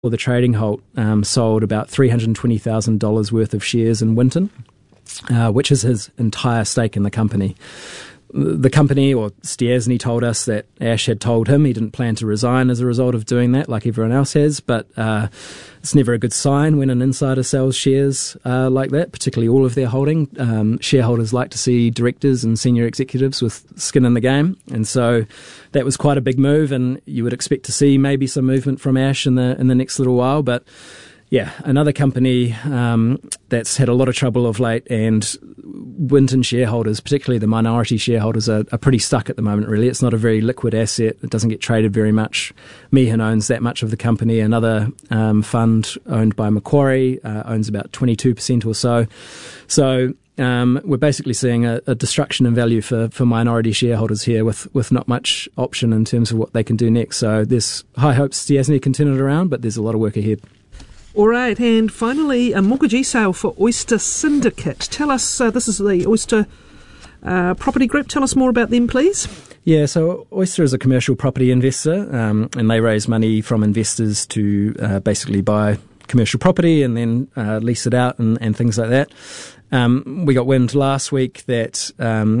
the trading halt sold about $320,000 worth of shares in Winton, which is his entire stake in the company. The company, or Stiassny, told us that Ash had told him he didn't plan to resign as a result of doing that, like everyone else has, but it's never a good sign when an insider sells shares like that, particularly all of their holding. Shareholders like to see directors and senior executives with skin in the game, and so that was quite a big move, and you would expect to see maybe some movement from Ash in the next little while, but yeah, another company that's had a lot of trouble of late, and Winton shareholders, particularly the minority shareholders, are pretty stuck at the moment, really. It's not a very liquid asset. It doesn't get traded very much. Meehan owns that much of the company. Another fund owned by Macquarie owns about 22% or so. So we're basically seeing a destruction in value for minority shareholders here with not much option in terms of what they can do next. So there's high hopes Stiassny can turn it around, but there's a lot of work ahead. All right, and finally, a mortgagee sale for Oyster Syndicate. Tell us, this is the Oyster Property Group. Tell us more about them, please. Yeah, so Oyster is a commercial property investor, and they raise money from investors to basically buy commercial property and then lease it out and things like that. We got wind last week that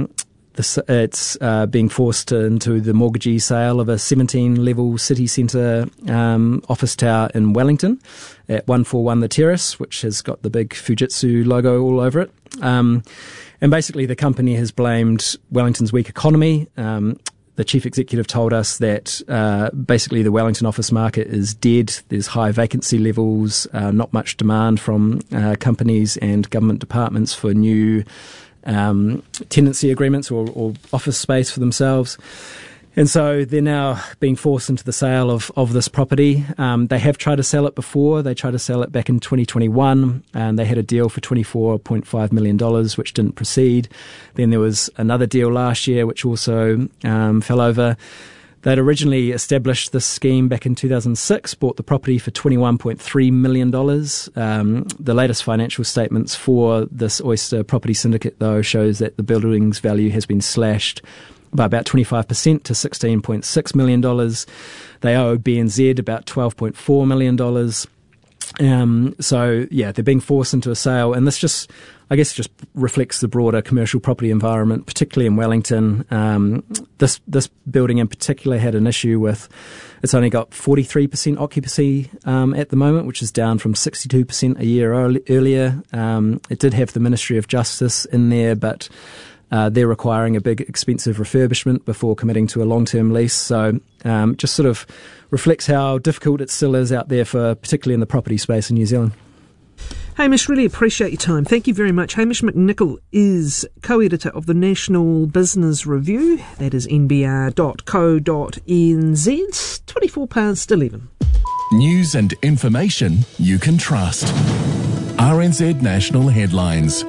it's being forced into the mortgagee sale of a 17-level city centre office tower in Wellington at 141 The Terrace, which has got the big Fujitsu logo all over it. And basically the company has blamed Wellington's weak economy. The chief executive told us that basically the Wellington office market is dead. There's high vacancy levels, not much demand from companies and government departments for new tenancy agreements or office space for themselves. And so they're now being forced into the sale of this property. They have tried to sell it before. They tried to sell it back in 2021, and they had a deal for $24.5 million, which didn't proceed. Then there was another deal last year, which also fell over. They'd originally established this scheme back in 2006, bought the property for $21.3 million. The latest financial statements for this Oyster Property Syndicate, though, shows that the building's value has been slashed by about 25% to $16.6 million. They owe BNZ about $12.4 million. So, yeah, they're being forced into a sale, and this just reflects the broader commercial property environment, particularly in Wellington. This building in particular had an issue with it's only got 43% occupancy at the moment, which is down from 62% a year earlier. It did have the Ministry of Justice in there, but they're requiring a big, expensive refurbishment before committing to a long-term lease. So just sort of reflects how difficult it still is out there, particularly in the property space in New Zealand. Hamish, really appreciate your time. Thank you very much. Hamish McNichol is co-editor of the National Business Review. That is nbr.co.nz. 11:24. News and information you can trust. RNZ National Headlines.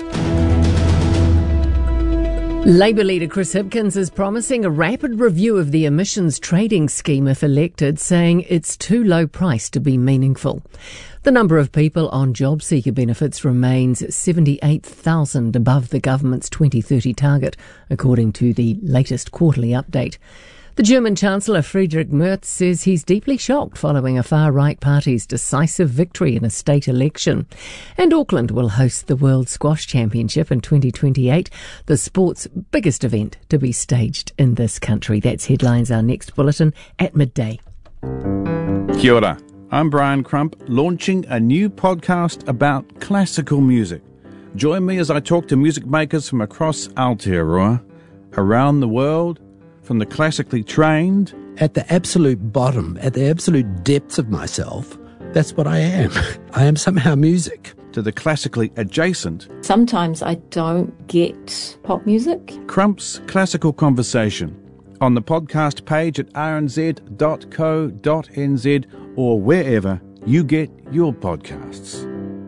Labour leader Chris Hipkins is promising a rapid review of the emissions trading scheme if elected, saying it's too low priced to be meaningful. The number of people on job seeker benefits remains 78,000 above the government's 2030 target, according to the latest quarterly update. The German Chancellor Friedrich Merz says he's deeply shocked following a far-right party's decisive victory in a state election. And Auckland will host the World Squash Championship in 2028, the sport's biggest event to be staged in this country. That's headlines, our next bulletin at midday. Kia ora. I'm Brian Crump, launching a new podcast about classical music. Join me as I talk to music makers from across Aotearoa, around the world, from the classically trained. At the absolute bottom, at the absolute depths of myself, that's what I am. I am somehow music. To the classically adjacent. Sometimes I don't get pop music. Crump's Classical Conversation on the podcast page at rnz.co.nz or wherever you get your podcasts.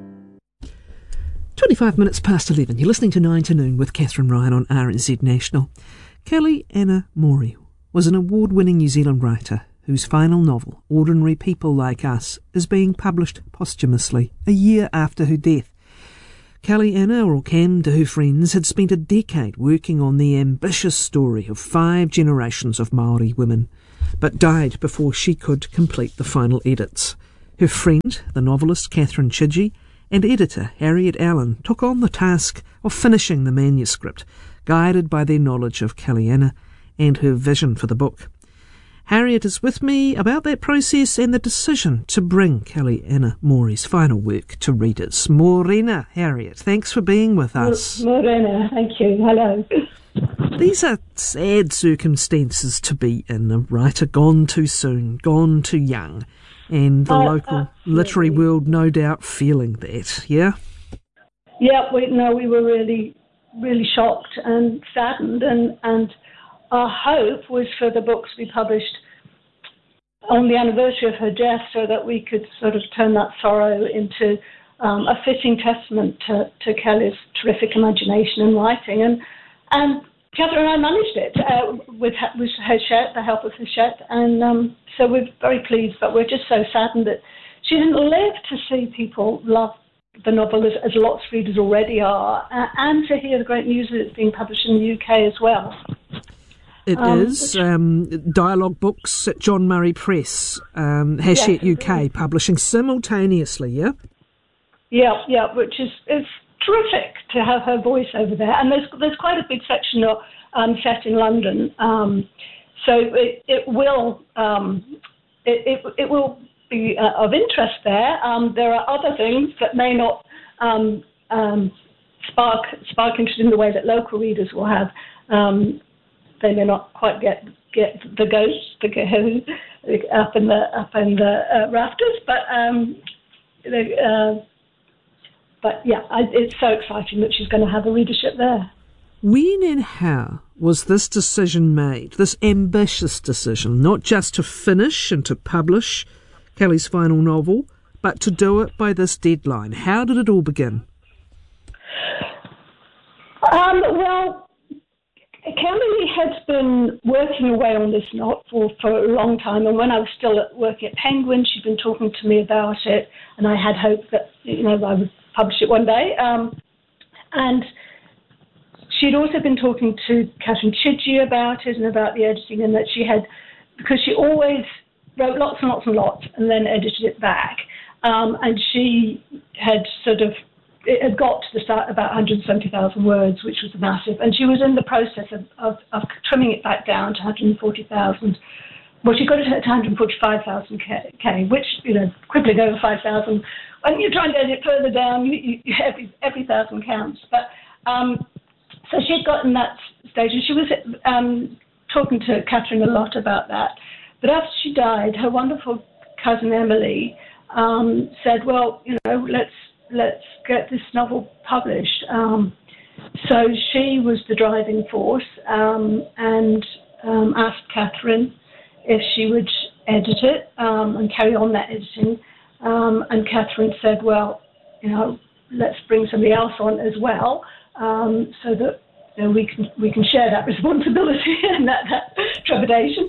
11:25. You're listening to 9 to Noon with Catherine Ryan on RNZ National. Kelly Anna Mori was an award-winning New Zealand writer whose final novel, Ordinary People Like Us, is being published posthumously a year after her death. Kelly Anna, or Cam to her friends, had spent a decade working on the ambitious story of 5 generations of Māori women, but died before she could complete the final edits. Her friend, the novelist Catherine Chidgey, and editor Harriet Allen took on the task of finishing the manuscript, guided by their knowledge of Kelly Anna and her vision for the book. Harriet is with me about that process and the decision to bring Kelly Anna Mori's final work to readers. Morena, Harriet, thanks for being with us. Morena, thank you. Hello. These are sad circumstances to be in, a writer gone too soon, gone too young, and the local literary world no doubt feeling that, yeah? Yeah, we were really, really shocked and saddened, and our hope was for the book to be published on the anniversary of her death so that we could sort of turn that sorrow into a fitting testament to Kelly's terrific imagination and writing. And Catherine and I managed it with Hachette, the help of Hachette, and so we're very pleased, but we're just so saddened that she didn't live to see people love the novel as lots of readers already are, and to hear the great news that it's being published in the UK as well. It is. Dialogue Books at John Murray Press, Hachette UK, publishing simultaneously, yeah? Yeah, which is terrific to have her voice over there. And there's quite a big section set in London, so it will be of interest there. There are other things that may not spark interest in the way that local readers will have. They may not quite get the ghosts, the Gehu, up in the rafters, but yeah, it's so exciting that she's going to have a readership there. When and how was this decision made, this ambitious decision, not just to finish and to publish Kelly's final novel, but to do it by this deadline? How did it all begin? Well, Kelly had been working away on this novel for a long time, and when I was still working at Penguin, she'd been talking to me about it, and I had hope that I would publish it one day. And she'd also been talking to Catherine Chidgey about it and about the editing, and that she had, because she always wrote lots and lots and lots and then edited it back, and she had it had got to the start about 170,000 words, which was massive, and she was in the process of trimming it back down to 140,000. Well, she got it to 145,000 K, which, quibbling over 5,000. When you're trying to edit further down, every thousand counts. But so she'd gotten that stage, and she was talking to Catherine a lot about that. But after she died, her wonderful cousin Emily said, "Well, let's get this novel published." So she was the driving force, and asked Catherine if she would edit it and carry on that editing. And Catherine said, "Well, let's bring somebody else on as well, so that we can share that responsibility and that trepidation."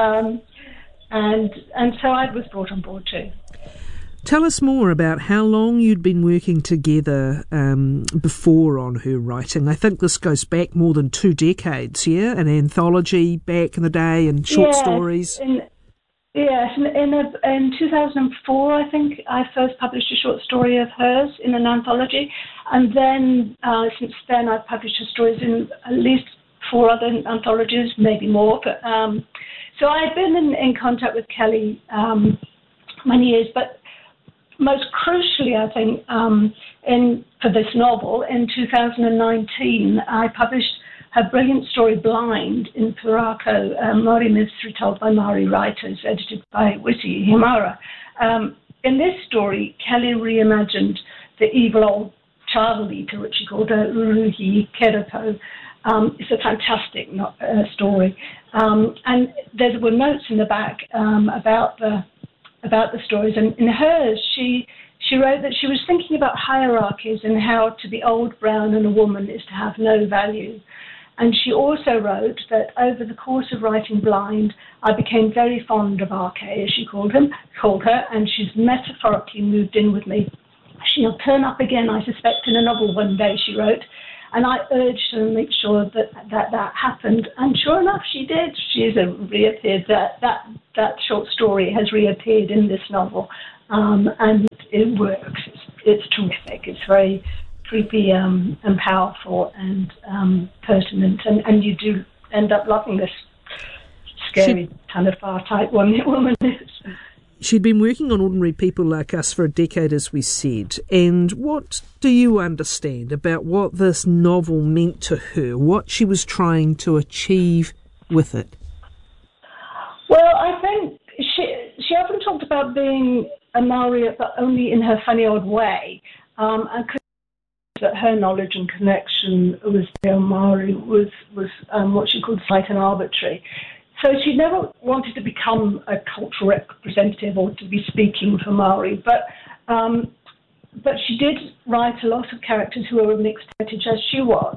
And so I was brought on board too. Tell us more about how long you'd been working together before on her writing. I think this goes back more than 2 decades, yeah? An anthology back in the day and short stories. Yes, in 2004, I think, I first published a short story of hers in an anthology. And then, since then, I've published her stories in at least 4 other anthologies, maybe more. But so I've been in contact with Kelly many years, but most crucially, I think, for this novel, in 2019, I published her brilliant story Blind in Purako, Māori mystery told by Māori writers, edited by Witi Himara. In this story, Kelly reimagined the evil old child eater, which she called Ruruhi Keroko. It's a fantastic story. And there were notes in the back about the stories. And in hers, she wrote that she was thinking about hierarchies and how to be old, brown, and a woman is to have no value. And she also wrote that over the course of writing Blind, I became very fond of RK, as she called her, and she's metaphorically moved in with me. She'll turn up again, I suspect, in a novel one day, she wrote. And I urged her to make sure that happened. And sure enough, she did. She's reappeared. That short story has reappeared in this novel. and it works. It's terrific. It's very creepy and powerful and pertinent, and you do end up loving this scary kind of far type woman is. She'd been working on Ordinary People Like Us for a decade, as we said. And what do you understand about what this novel meant to her, what she was trying to achieve with it? Well, I think she often talked about being a Maori, but only in her funny odd way. And that her knowledge and connection with the Maori was what she called slight and arbitrary. So she never wanted to become a cultural representative or to be speaking for Maori, but she did write a lot of characters who were of mixed heritage, as she was,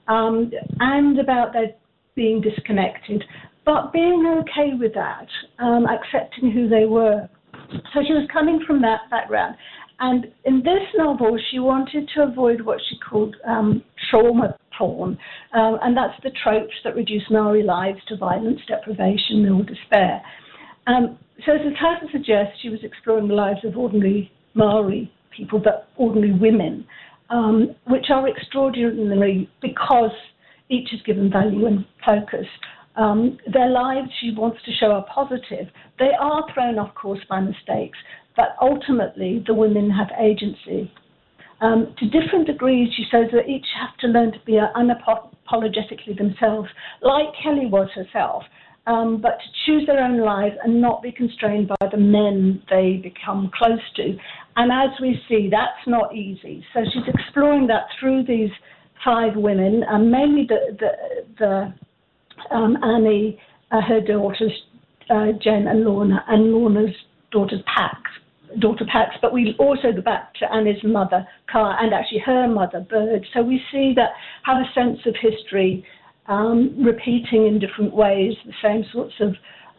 and about their being disconnected, but being okay with that, accepting who they were. So she was coming from that background. And in this novel, she wanted to avoid what she called trauma porn, and that's the tropes that reduce Maori lives to violence, deprivation, or despair. So as the title suggests, she was exploring the lives of ordinary Maori people, but ordinary women, which are extraordinary because each is given value and focus. Their lives, she wants to show, are positive. They are thrown off course by mistakes, but ultimately the women have agency. To different degrees, she says that each have to learn to be unapologetically themselves, like Kelly was herself, but to choose their own lives and not be constrained by the men they become close to. And as we see, that's not easy. So she's exploring that through these 5 women, mainly the Annie, her daughters, Jen and Lorna, and Lorna's daughter Pax, but we also go back to Annie's mother, Car, and actually her mother, Bird. So we see that have a sense of history, repeating in different ways the same sorts of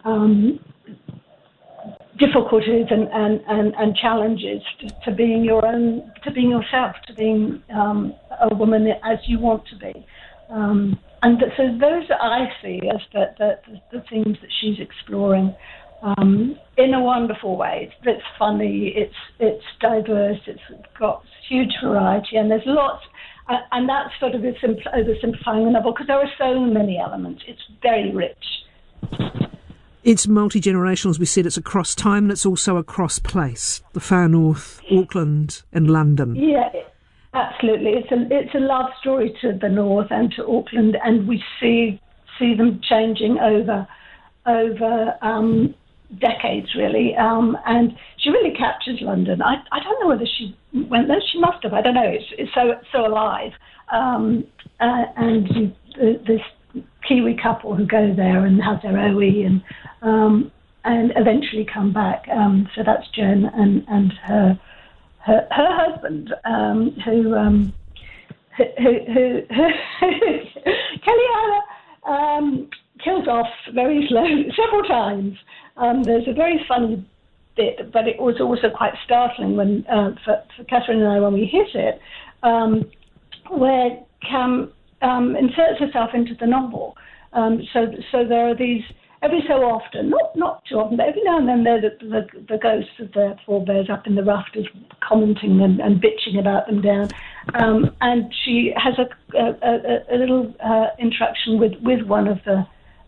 difficulties and challenges to being your own, to being yourself, to being a woman as you want to be. So those I see as the things that she's exploring. In a wonderful way. It's funny, it's diverse, it's got huge variety, and there's lots, and that's sort of oversimplifying the novel because there are so many elements. It's very rich. It's multi-generational, as we said. It's across time and it's also across place. The far north, Auckland and London. Yeah, absolutely. It's a love story to the north and to Auckland, and we see them changing over decades, really, and she really captures London. I don't know whether she went there. She must have. I don't know. It's so alive. And this Kiwi couple who go there and have their OE and eventually come back. So that's Jen and her husband, who Kelly kills off very slowly several times. There's a very funny bit, but it was also quite startling when for Catherine and I when we hit it, where Cam inserts herself into the novel. So there are these every so often, not too often, but every now and then there are the ghosts of their forebears up in the rafters commenting and bitching about them down. And she has a little interaction with one of the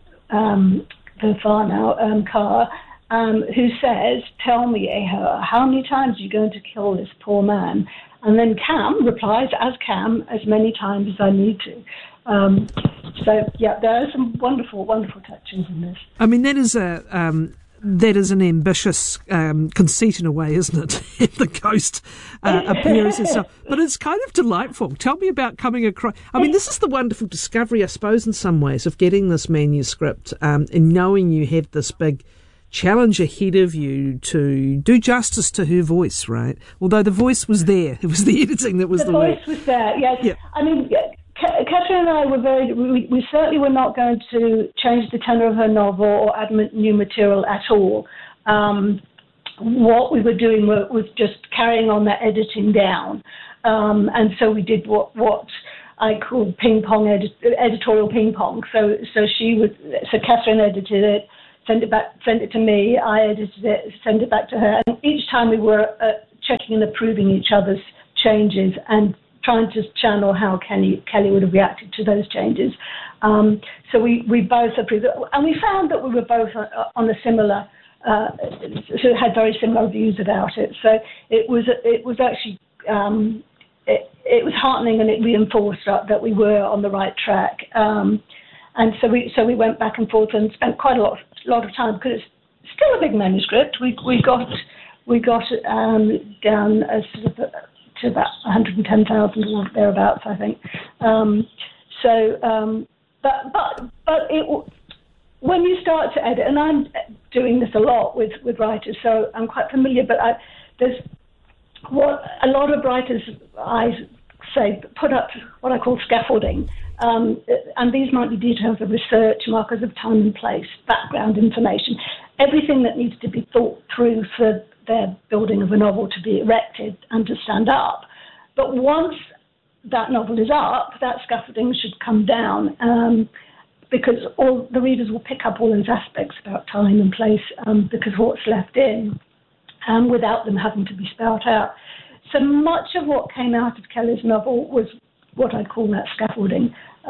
Whānau, Car, who says, "Tell me, Eha, how many times are you going to kill this poor man?" And then Cam replies, as many times as I need to. So, yeah, there are some wonderful, wonderful touches in this. I mean, that is an ambitious conceit in a way, isn't it? The ghost appears and stuff. But it's kind of delightful. Tell me about coming across... I mean, this is the wonderful discovery, I suppose, in some ways, of getting this manuscript and knowing you have this big challenge ahead of you to do justice to her voice, right? Although the voice was there. It was the editing that was the voice was there, yes. Yeah. I mean... Catherine and I we certainly were not going to change the tenor of her novel or add new material at all. What we were doing was just carrying on that editing down. And so we did what I call ping pong, editorial ping pong. So Catherine edited it, send it to me, I edited it, send it back to her. And each time we were checking and approving each other's changes and trying to channel how Kelly would have reacted to those changes. So we both approved it. And we found that we were both on a similar, so had very similar views about it. So it was actually, it was heartening, and it reinforced that we were on the right track. And so we went back and forth and spent quite a lot of time, because it's still a big manuscript. We got it down as sort of to about 110,000 or thereabouts, I think. But when you start to edit, and I'm doing this a lot with writers, so I'm quite familiar. But there's what a lot of writers, I say, put up what I call scaffolding. And these might be details of research, markers of time and place, background information, everything that needs to be thought through for their building of a novel to be erected and to stand up. But once that novel is up, that scaffolding should come down, because all the readers will pick up all those aspects about time and place, because of what's left in, without them having to be spelt out. So much of what came out of Kelly's novel was what I'd call that scaffolding.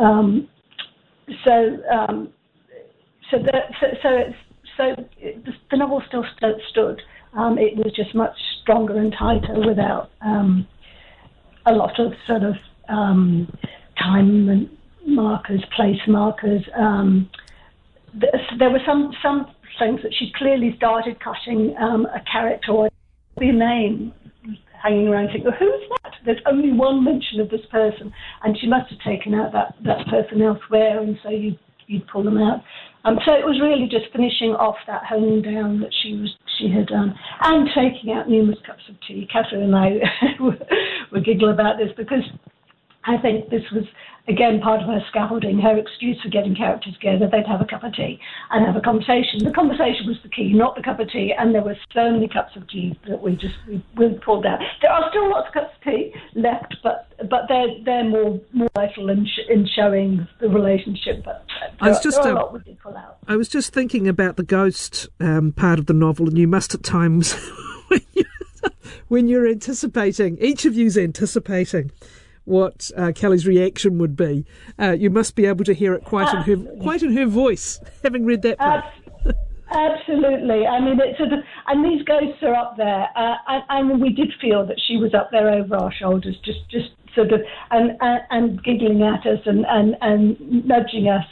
The novel still stood. It was just much stronger and tighter without a lot of sort of time and markers, place markers. There were some things that she clearly started cutting a character or the name hanging around, thinking, well, who's that? There's only one mention of this person, and she must have taken out that person elsewhere, and so you'd pull them out. So it was really just finishing off that honing down that she had done, and taking out numerous cups of tea. Catherine and I were giggle about this, because I think this was, again, part of her scaffolding, her excuse for getting characters together. They'd have a cup of tea and have a conversation. The conversation was the key, not the cup of tea, and there were so many cups of tea that we pulled out. There are still lots of cups of tea left, but they're more vital in showing the relationship. But there are a lot we did pull out. I was just thinking about the ghost part of the novel, and you must at times, when you're anticipating, each of you's anticipating what Kelly's reaction would be. You must be able to hear it quite in her voice, having read that part. Absolutely. I mean, it's sort of, and these ghosts are up there, and we did feel that she was up there over our shoulders, just sort of, and giggling at us and nudging us,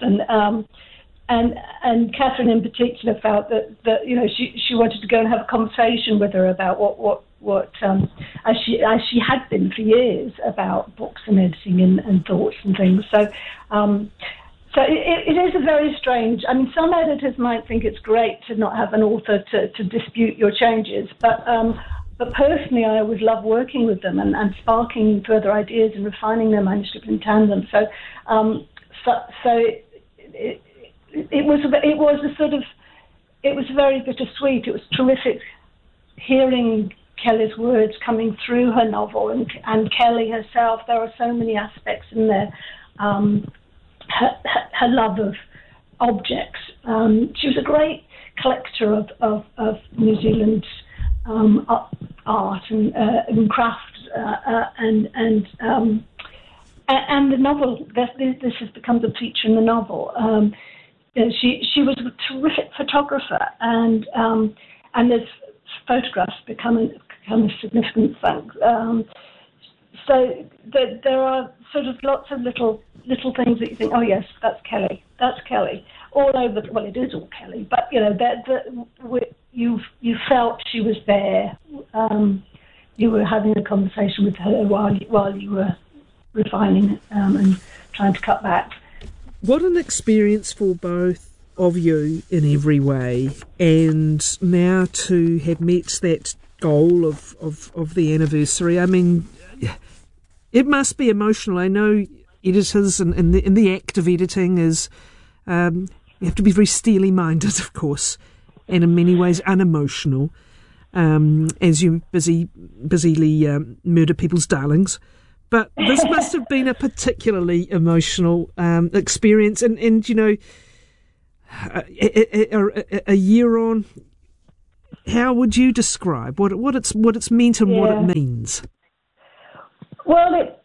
and Catherine in particular felt that she wanted to go and have a conversation with her about what as she had been for years, about books and editing and thoughts and things. So it is a very strange. I mean, some editors might think it's great to not have an author to dispute your changes, but personally, I always love working with them and sparking further ideas and refining their manuscript in tandem. So it was very bittersweet. It was terrific hearing Kelly's words coming through her novel, and Kelly herself. There are so many aspects in there. Her love of objects. She was a great collector of New Zealand's art and craft, and the novel. This has become a feature in the novel. She was a terrific photographer, and there's photographs become a significant thing. So there are sort of lots of little things that you think, oh yes, that's Kelly, all over. Well, it is all Kelly, but you felt she was there. You were having a conversation with her while you were refining and trying to cut back. What an experience for both of you in every way, and now to have met that goal of the anniversary. I mean, it must be emotional. I know editors and in the act of editing is you have to be very steely minded, of course, and in many ways unemotional, as you busily murder people's darlings. But this must have been a particularly emotional experience, and a year on, how would you describe what it's meant and what it means? Well,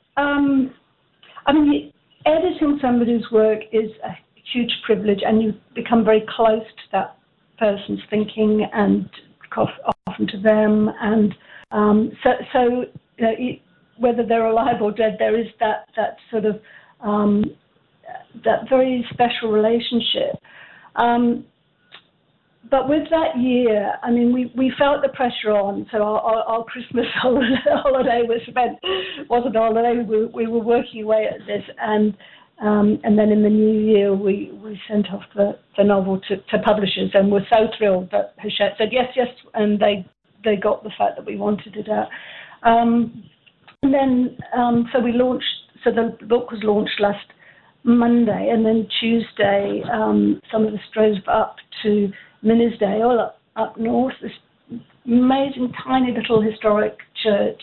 editing somebody's work is a huge privilege, and you become very close to that person's thinking and often to them. And so whether they're alive or dead, there is that sort of that very special relationship. But with that year, I mean, we felt the pressure on. So our Christmas holiday wasn't a holiday. We were working away at this, and then in the new year we sent off the novel to publishers, and were so thrilled that Hachette said yes, and they got the fact that we wanted it out. And then so we launched. So the book was launched last Monday, and then Tuesday some of us drove up to Minnesdale, up north, this amazing tiny little historic church,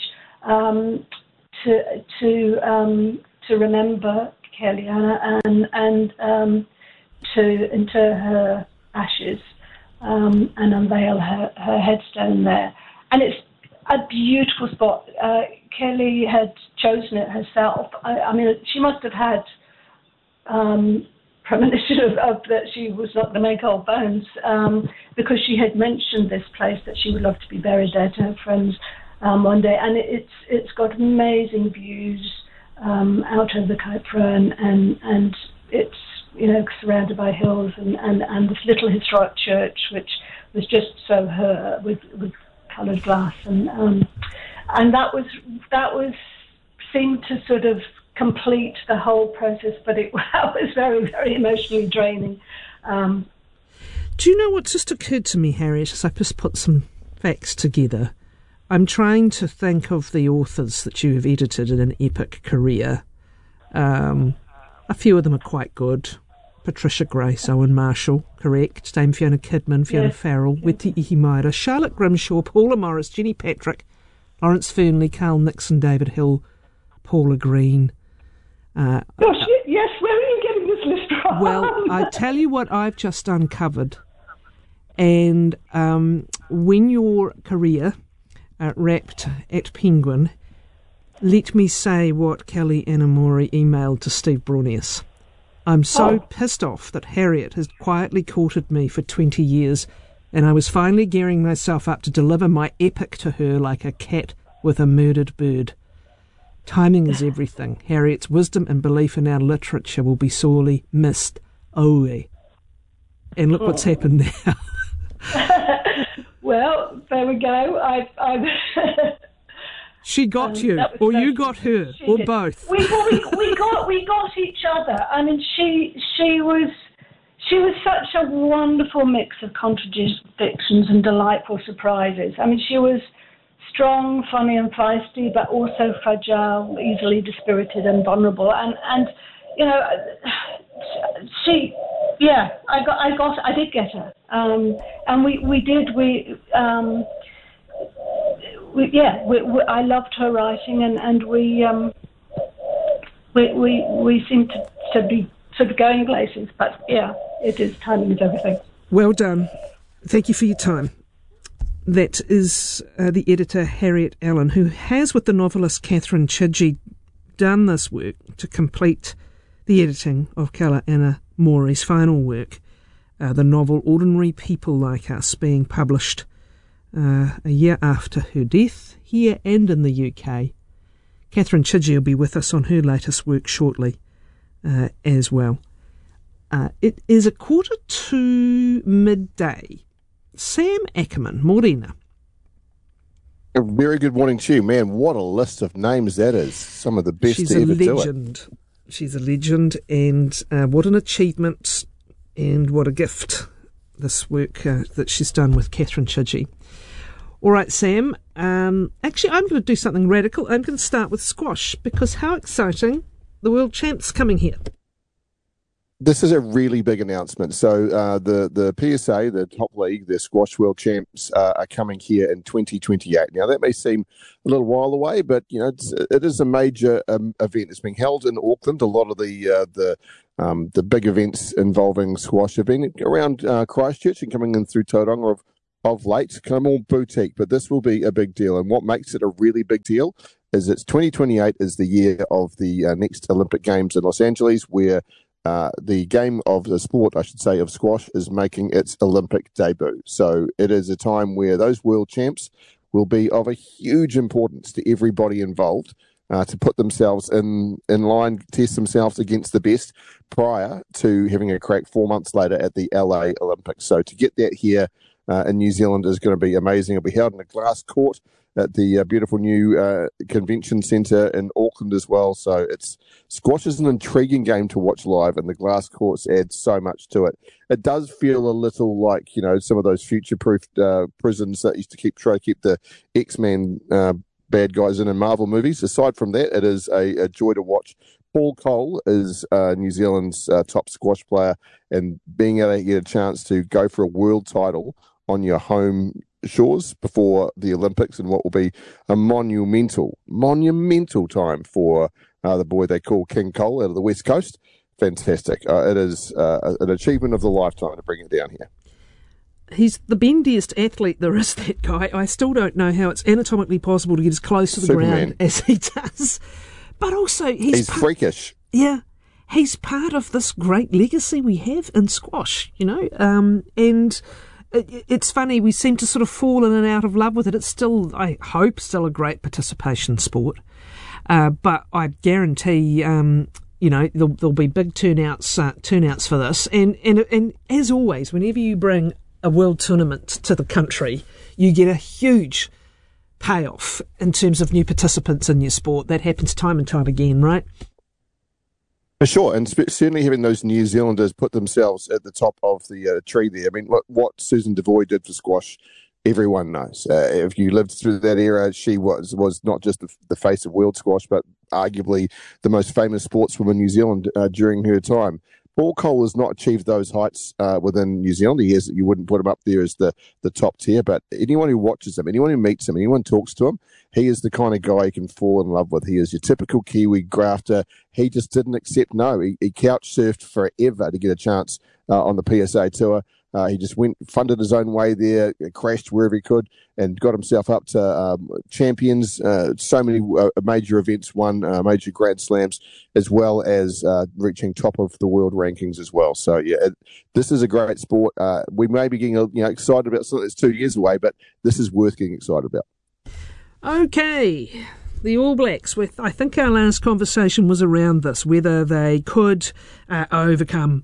to remember Kelly-Anna and to inter her ashes and unveil her headstone there. And it's a beautiful spot. Kelly had chosen it herself. I mean, she must have had premonition of that she was not going to make old bones, because she had mentioned this place that she would love to be buried there to her friends one day, and it's got amazing views out over the Cape Fern, and it's surrounded by hills and this little historic church which was just so her with coloured glass, and that was seemed to sort of complete the whole process, but it was very, very emotionally draining. Do you know what just occurred to me, Harriet, as I just put some facts together? I'm trying to think of the authors that you have edited in an epic career. A few of them are quite good. Patricia Grace, Owen Marshall, correct. Dame Fiona Kidman, Fiona Farrell, Witi Ihimaera, Charlotte Grimshaw, Paula Morris, Jenny Patrick, Lawrence Fernley, Carl Nixon, David Hill, Paula Green. Gosh, yes, where are you getting this list from? Well, I tell you what I've just uncovered. And when your career wrapped at Penguin, let me say what Kelly-Anna Mori emailed to Steve Brunius. I'm so pissed off that Harriet has quietly courted me for 20 years, and I was finally gearing myself up to deliver my epic to her like a cat with a murdered bird. Timing is everything. Harriet's wisdom and belief in our literature will be sorely missed. Oe. And look what's happened now. Well, there we go. She got you, or you got her, or did. both. We got each other. I mean, she was such a wonderful mix of contradictions and delightful surprises. I mean, she was strong, funny, and feisty, but also fragile, easily dispirited, and vulnerable. And I did get her. And I loved her writing, and we seem to be sort of going places. But yeah, it is, timing is everything. Well done. Thank you for your time. That is the editor Harriet Allen, who has, with the novelist Catherine Chidgey, done this work to complete the editing of Kelly-Anna Mori's final work, the novel Ordinary People Like Us, being published a year after her death, here and in the UK. Catherine Chidgey will be with us on her latest work shortly as well. It is 1:45 Sam Ackerman, Morena. A very good morning to you. Man, what a list of names that is. Some of the best to ever do it. She's a legend, and what an achievement and what a gift, this work that she's done with Catherine Chidgey. All right, Sam, actually I'm going to do something radical. I'm going to start with squash, because how exciting, the world champ's coming here. This is a really big announcement. So the PSA, the top league, the Squash World Champs, are coming here in 2028. Now, that may seem a little while away, but it is a major event. It's being held in Auckland. A lot of the big events involving squash have been around Christchurch and coming in through Tauranga of late, kind of more boutique. But this will be a big deal. And what makes it a really big deal is it's 2028 is the year of the next Olympic Games in Los Angeles, where the game of the sport, I should say, of squash is making its Olympic debut. So it is a time where those world champs will be of a huge importance to everybody involved to put themselves in line, test themselves against the best prior to having a crack 4 months later at the LA Olympics. So to get that here in New Zealand is going to be amazing. It'll be held in a glass court at the beautiful new convention centre in Auckland as well. So squash is an intriguing game to watch live, and the glass courts add so much to it. It does feel a little like, some of those future-proofed prisons that used to try to keep the X-Men bad guys in Marvel movies. Aside from that, it is a joy to watch. Paul Cole is New Zealand's top squash player, and being able to get a chance to go for a world title on your home shores before the Olympics and what will be a monumental time for the boy they call King Cole out of the West Coast. Fantastic. It is an achievement of the lifetime to bring it down here. He's the bendiest athlete there is, that guy. I still don't know how it's anatomically possible to get as close to the ground as he does. But also, he's freakish. Yeah. He's part of this great legacy we have in squash, and it's funny, we seem to sort of fall in and out of love with it. It's still, I hope, still a great participation sport. But I guarantee, there'll be big turnouts for this. And as always, whenever you bring a world tournament to the country, you get a huge payoff in terms of new participants in your sport. That happens time and time again, right? For sure, and certainly having those New Zealanders put themselves at the top of the tree there. I mean, what Susan Devoy did for squash, everyone knows. If you lived through that era, she was not just the face of world squash, but arguably the most famous sportswoman in New Zealand during her time. Paul Cole has not achieved those heights within New Zealand. You wouldn't put him up there as the top tier, but anyone who watches him, anyone who meets him, anyone talks to him, he is the kind of guy you can fall in love with. He is your typical Kiwi grafter. He just didn't accept no. He couch surfed forever to get a chance on the PSA Tour. He just funded his own way there, crashed wherever he could, and got himself up to champions, so many major events, won major Grand Slams, as well as reaching top of the world rankings as well. So, this is a great sport. We may be getting excited about something that's 2 years away, but this is worth getting excited about. Okay. The All Blacks, I think our last conversation was around this, whether they could overcome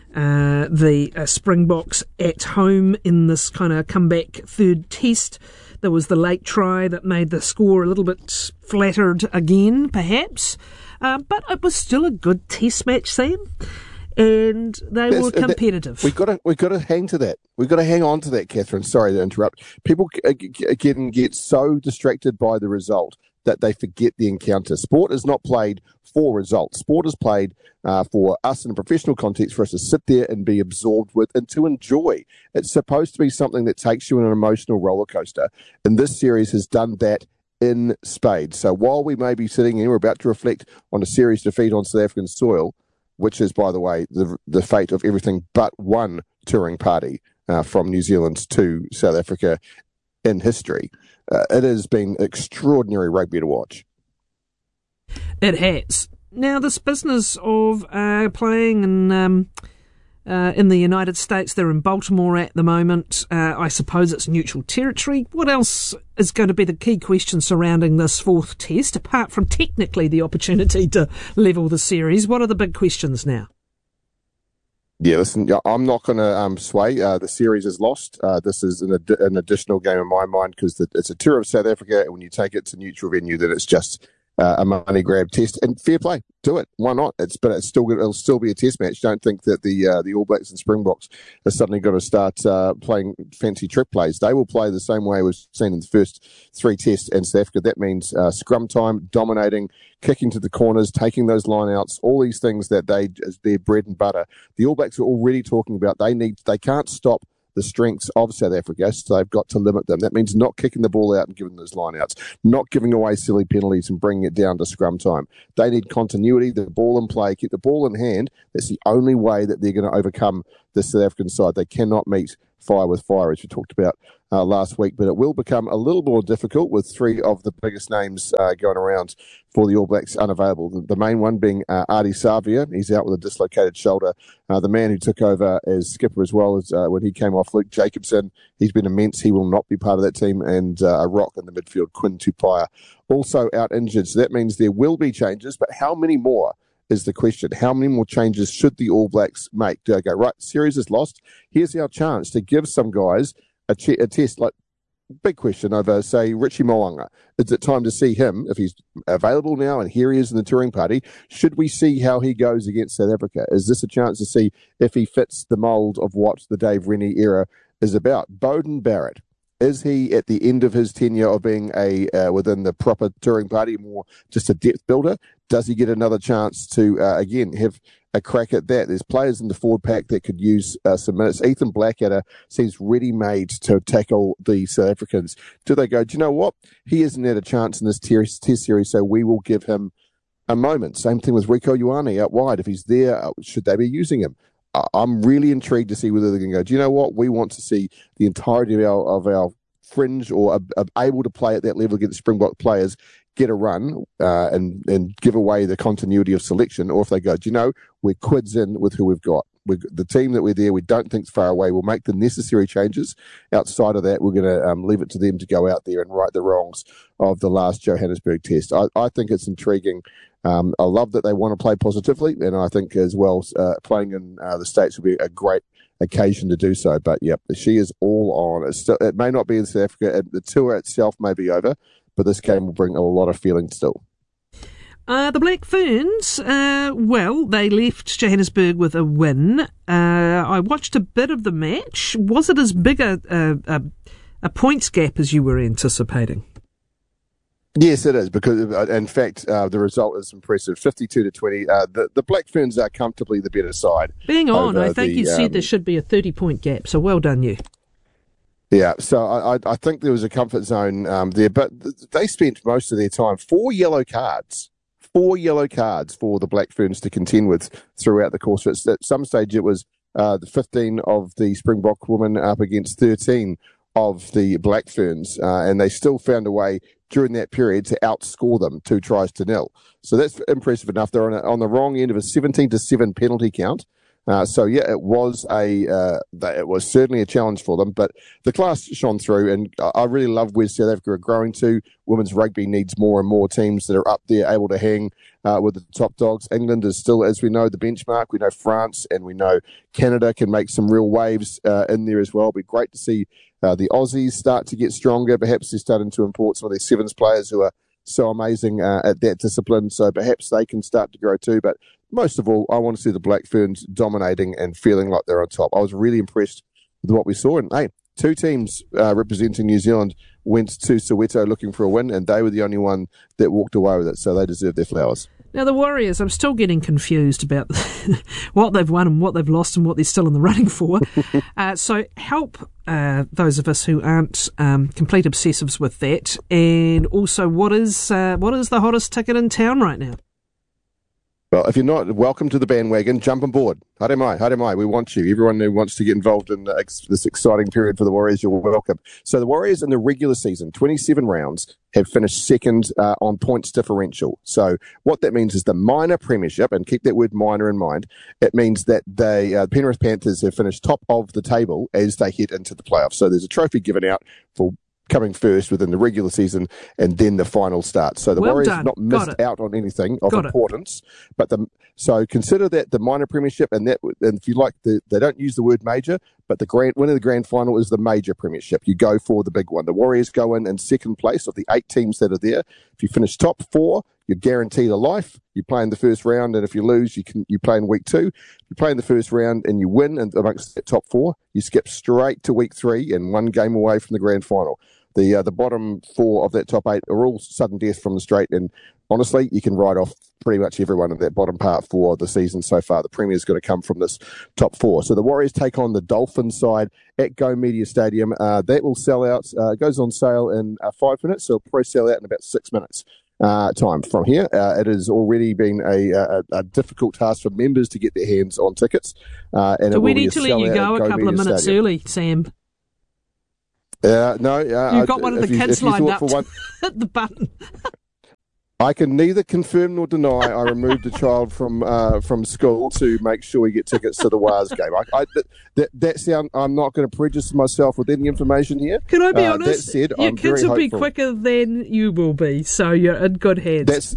the Springboks at home in this kind of comeback third test. There was the late try that made the score a little bit flattered again, perhaps. But it was still a good test match, Sam. And they were competitive. We've got to hang to that. We've got to hang on to that, Catherine. Sorry to interrupt. People can get so distracted by the result that they forget the encounter. Sport is not played for results. Sport is played for us in a professional context, for us to sit there and be absorbed with and to enjoy. It's supposed to be something that takes you on an emotional roller coaster. And this series has done that in spades. So while we may be sitting here, we're about to reflect on a series defeat on South African soil, which is, by the way, the fate of everything but one touring party from New Zealand to South Africa in history. It has been extraordinary rugby to watch. It has. Now, this business of playing in the United States, they're in Baltimore at the moment. I suppose it's neutral territory. What else is going to be the key question surrounding this fourth test, apart from technically the opportunity to level the series? What are the big questions now? Yeah, listen, I'm not going to sway. The series is lost. This is an additional game in my mind because it's a tour of South Africa, and when you take it to neutral venue, then it's just a money grab test, and fair play, do it. Why not? It'll still be a test match. Don't think that the All Blacks and Springboks are suddenly going to start playing fancy trick plays. They will play the same way we've seen in the first 3 tests in South Africa. That means scrum time, dominating, kicking to the corners, taking those lineouts, all these things that is their bread and butter. The All Blacks are already talking about they can't stop the strengths of South Africa, so they've got to limit them. That means not kicking the ball out and giving those lineouts, not giving away silly penalties and bringing it down to scrum time. They need continuity, the ball in play, keep the ball in hand. That's the only way that they're going to overcome the South African side. They cannot meet fire with fire, as we talked about last week, but it will become a little more difficult with 3 of the biggest names going around for the All Blacks unavailable. The main one being Ardie Savea. He's out with a dislocated shoulder. The man who took over as skipper as well as when he came off, Luke Jacobson, he's been immense. He will not be part of that team. And a rock in the midfield, Quinn Tupaia, also out injured. So that means there will be changes, but how many more is the question? How many more changes should the All Blacks make? Do they go, right, the series is lost, here's our chance to give some guys a test? Like, big question over, say, Richie Mo'unga. Is it time to see him, if he's available now and here he is in the touring party, should we see how he goes against South Africa? Is this a chance to see if he fits the mould of what the Dave Rennie era is about? Beauden Barrett, is he at the end of his tenure of being within the proper touring party, more just a depth builder? Does he get another chance to, again, have a crack at that? There's players in the forward pack that could use some minutes. Ethan Blackadder seems ready-made to tackle the South Africans. Do they go, do you know what? He hasn't had a chance in this test series, so we will give him a moment. Same thing with Rieko Ioane out wide. If he's there, should they be using him? I'm really intrigued to see whether they're going to go, do you know what? We want to see the entirety of our fringe or are able to play at that level against Springbok players get a run and give away the continuity of selection, or if they go, do you know, we're quids in with who we've got. The team that we're there, we don't think's far away. We'll make the necessary changes. Outside of that, we're going to leave it to them to go out there and right the wrongs of the last Johannesburg test. I think it's intriguing. I love that they want to play positively, and I think as well playing in the States will be a great occasion to do so. But yep, she is all on. It may not be in South Africa. The tour itself may be over, but this game will bring a lot of feeling still. The Black Ferns, well, they left Johannesburg with a win. I watched a bit of the match. Was it as big a points gap as you were anticipating? Yes, it is, because in fact the result is impressive, 52-20. The Black Ferns are comfortably the better side. Bang on, I think you said there should be a 30-point gap, so well done you. Yeah, so I think there was a comfort zone there, but they spent most of their time, 4 yellow cards for the Black Ferns to contend with throughout the course. At some stage it was the 15 of the Springbok women up against 13 of the Black Ferns, and they still found a way during that period to outscore them 2-0. So that's impressive enough. They're on the wrong end of a 17-7 penalty count. So yeah, it was certainly a challenge for them, but the class shone through, and I really love where South Africa are growing to. Women's rugby needs more and more teams that are up there able to hang with the top dogs. England is still, as we know, the benchmark. We know France and we know Canada can make some real waves in there as well. It'll be great to see the Aussies start to get stronger. Perhaps they're starting to import some of their sevens players who are so amazing at that discipline, so perhaps they can start to grow too. But most of all, I want to see the Black Ferns dominating and feeling like they're on top. I was really impressed with what we saw. And hey, 2 teams representing New Zealand went to Soweto looking for a win, and they were the only one that walked away with it, so they deserve their flowers. Now, the Warriors, I'm still getting confused about what they've won and what they've lost and what they're still in the running for. So help those of us who aren't complete obsessives with that. And also, what is the hottest ticket in town right now? Well, if you're not, welcome to the bandwagon. Jump on board. Haere mai. We want you. Everyone who wants to get involved in this exciting period for the Warriors, you're welcome. So the Warriors in the regular season, 27 rounds, have finished second on points differential. So what that means is the minor premiership, and keep that word minor in mind, it means that the Penrith Panthers have finished top of the table as they head into the playoffs. So there's a trophy given out for coming first within the regular season, and then the final starts. So the Warriors have not missed out on anything of importance. But so consider that the minor premiership, and if you like, they don't use the word major, but the winning the grand final is the major premiership. You go for the big one. The Warriors go in second place of the 8 teams that are there. If you finish top 4, you're guaranteed a life. You play in the first round, and if you lose, you play in week 2. If you play in the first round and you win amongst the top 4, you skip straight to week 3 and 1 game away from the grand final. The bottom 4 of that top 8 are all sudden death from the straight, and honestly, you can write off pretty much everyone in that bottom part 4 of the season so far. The premier's going to come from this top 4. So the Warriors take on the Dolphins side at Go Media Stadium. That will sell out. Goes on sale in 5 minutes, so it'll probably sell out in about 6 minutes. Time from here. It has already been a difficult task for members to get their hands on tickets. And so we need to let you go a couple of minutes early, Sam. No, you've got one of the kids lined up to hit the button. I can neither confirm nor deny I removed a child from school to make sure we get tickets to the Wars game. I'm not going to prejudice myself with any information here. Can I be honest? That said, your I'm kids very will be hopeful. quicker than you will be, so you're in good hands.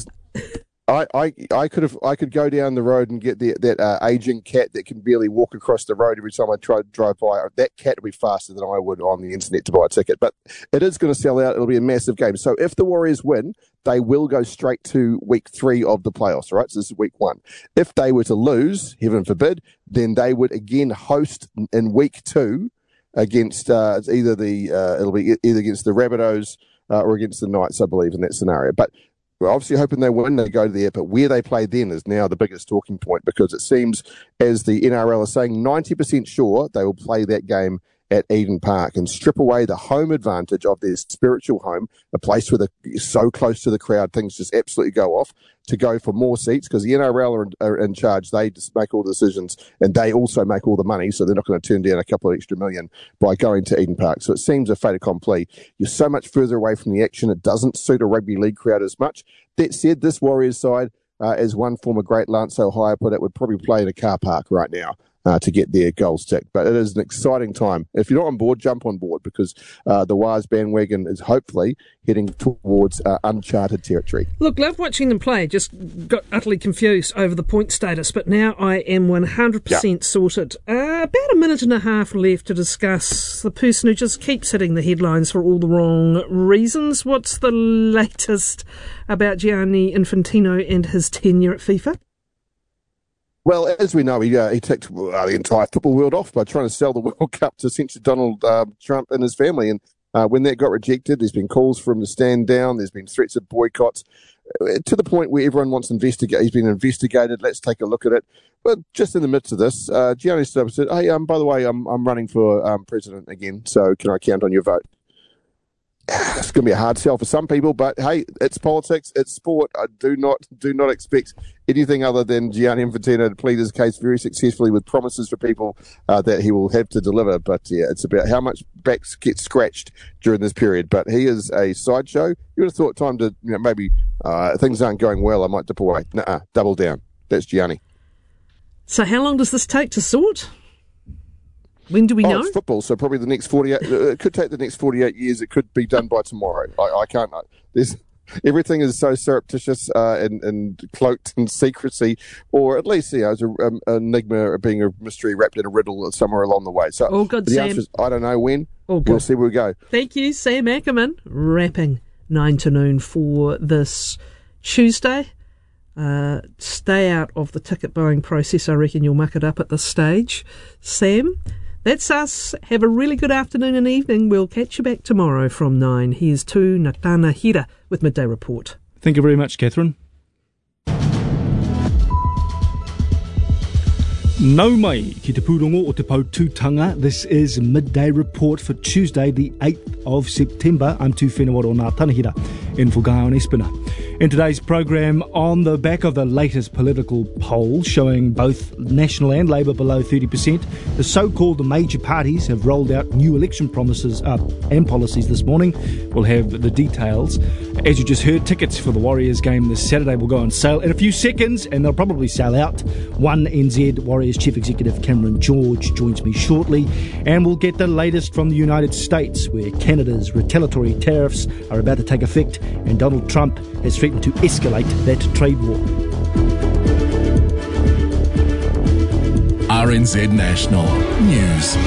I could go down the road and get that aging cat that can barely walk across the road every time I try to drive by. That cat will be faster than I would on the internet to buy a ticket. But it is going to sell out. It'll be a massive game. So if the Warriors win, they will go straight to week 3 of the playoffs, right? So this is week 1. If they were to lose, heaven forbid, then they would again host in week 2 against it'll be either against the Rabbitohs or against the Knights, I believe, in that scenario. But we're obviously hoping they win, they go there, but where they play then is now the biggest talking point, because it seems, as the NRL are saying, 90% sure they will play that game at Eden Park and strip away the home advantage of their spiritual home, a place where they're so close to the crowd, things just absolutely go off, to go for more seats, because the NRL are in charge. They just make all the decisions, and they also make all the money, so they're not going to turn down a couple of extra million by going to Eden Park. So it seems a fait accompli. You're so much further away from the action, it doesn't suit a rugby league crowd as much. That said, this Warriors side, as one former great Lance O'Hire put it, would probably play in a car park right now to get their goals ticked. But it is an exciting time. If you're not on board, jump on board, because the Wars bandwagon is hopefully heading towards uncharted territory. Look, love watching them play. Just got utterly confused over the point status, but now I am 100% sorted. About a minute and a half left to discuss the person who just keeps hitting the headlines for all the wrong reasons. What's the latest about Gianni Infantino and his tenure at FIFA? Well, as we know, he ticked the entire football world off by trying to sell the World Cup to essentially Donald Trump and his family. And when that got rejected, there's been calls for him to stand down. There's been threats of boycotts to the point where everyone wants to investigate. He's been investigated. Let's take a look at it. But just in the midst of this, Gianni stood up and said, "Hey, by the way, I'm running for president again. So can I count on your vote?" It's going to be a hard sell for some people, but hey, it's politics, it's sport. I do not expect anything other than Gianni Infantino to plead his case very successfully with promises for people that he will have to deliver. But yeah, it's about how much backs get scratched during this period. But he is a sideshow. You would have thought time to maybe things aren't going well, I might dip away. Nuh-uh, double down. That's Gianni. So how long does this take to sort? When do we know? It's football, so probably the next 48. It could take the next 48 years. It could be done by tomorrow. I can't. Everything is so surreptitious and cloaked in secrecy, or at least it's an enigma, being a mystery wrapped in a riddle somewhere along the way. So all good, the Sam. answer is I don't know when. All good. We'll see where we go. Thank you, Sam Ackerman. Wrapping 9 to noon for this Tuesday. Stay out of the ticket buying process. I reckon you'll muck it up at this stage. Sam, that's us. Have a really good afternoon and evening. We'll catch you back tomorrow from 9. Here's to Natana Hira with Midday Report. Thank you very much, Catherine. Nau mai ki te pūrongo o te pautūtanga. This is Midday Report for Tuesday, the 8th of September. I'm Tu Whenua o Ngā Tanahira in for Guy on Espina. In today's programme, on the back of the latest political poll showing both National and Labour below 30%, the so-called major parties have rolled out new election promises and policies this morning. We'll have the details. As you just heard, tickets for the Warriors game this Saturday will go on sale in a few seconds, and they'll probably sell out. One NZ Warriors Chief Executive Cameron George joins me shortly, and we'll get the latest from the United States, where Canada's retaliatory tariffs are about to take effect, and Donald Trump has threatened to escalate that trade war. RNZ National News.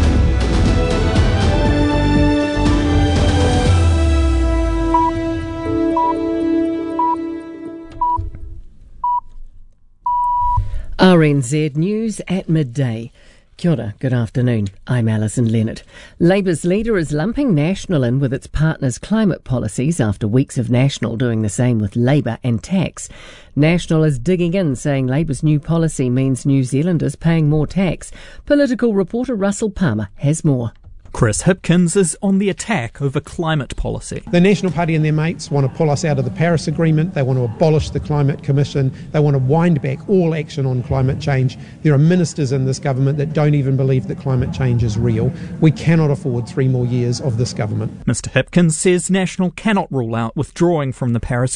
RNZ News at midday. Kia ora, good afternoon. I'm Alison Leonard. Labour's leader is lumping National in with its partners' climate policies after weeks of National doing the same with Labour and tax. National is digging in, saying Labour's new policy means New Zealanders paying more tax. Political reporter Russell Palmer has more. Chris Hipkins is on the attack over climate policy. The National Party and their mates want to pull us out of the Paris Agreement. They want to abolish the Climate Commission. They want to wind back all action on climate change. There are ministers in this government that don't even believe that climate change is real. We cannot afford 3 more years of this government. Mr Hipkins says National cannot rule out withdrawing from the Paris